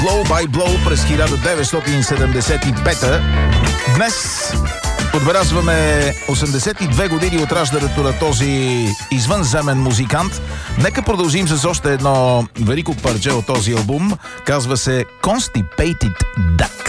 Blow by Blow през 1975. Днес отбелязваме 82 години от раждането на този извънземен музикант. Нека продължим с още едно велико парче от този албум. Казва се Constipated Duck.